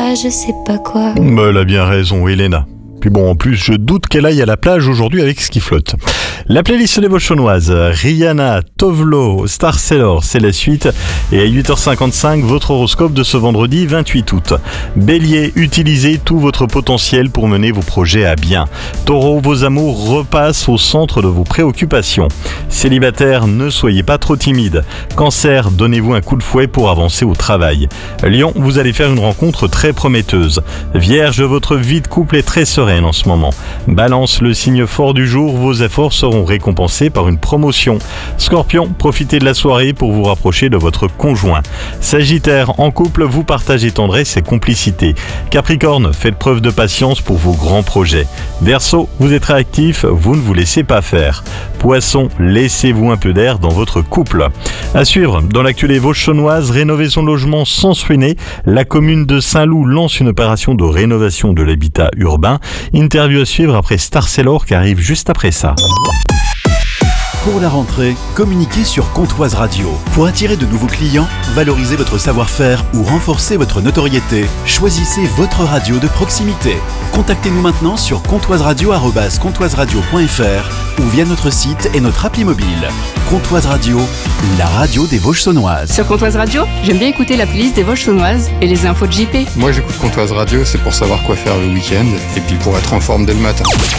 pas, je sais pas quoi. Elle a bien raison, Elena. Puis bon, en plus, je doute qu'elle aille à la plage aujourd'hui avec ce qui flotte. La playlist des Vauchonnoises, Rihanna, Tovlo, Star Sailor, c'est la suite. Et à 8h55, votre horoscope de ce vendredi 28 août. Bélier, utilisez tout votre potentiel pour mener vos projets à bien. Taureau, vos amours repassent au centre de vos préoccupations. Célibataire, ne soyez pas trop timide. Cancer, donnez-vous un coup de fouet pour avancer au travail. Lion, vous allez faire une rencontre très prometteuse. Vierge, votre vie de couple est très sereine en ce moment. Balance, le signe fort du jour, vos efforts seront récompensés par une promotion. Scorpion, profitez de la soirée pour vous rapprocher de votre conjoint. Sagittaire, en couple, vous partagez tendresse et complicité. Capricorne, faites preuve de patience pour vos grands projets. Verseau, vous êtes réactif, vous ne vous laissez pas faire. Poisson, laissez-vous un peu d'air dans votre couple. À suivre, dans l'actu des Vauchonnoises, rénover son logement sans se ruiner, la commune de Saint-Loup lance une opération de rénovation de l'habitat urbain. Interview à suivre après Star Sailor qui arrive juste après ça. Pour la rentrée, communiquez sur Comtoise Radio. Pour attirer de nouveaux clients, valoriser votre savoir-faire ou renforcer votre notoriété, choisissez votre radio de proximité. Contactez-nous maintenant sur comtoiseradio@comtoiseradio.fr ou via notre site et notre appli mobile. Comtoise Radio, la radio des Vauchonnoises. Sur Comtoise Radio, j'aime bien écouter la playlist des Vauchonnoises et les infos de JP. Moi j'écoute Comtoise Radio, c'est pour savoir quoi faire le week-end et puis pour être en forme dès le matin.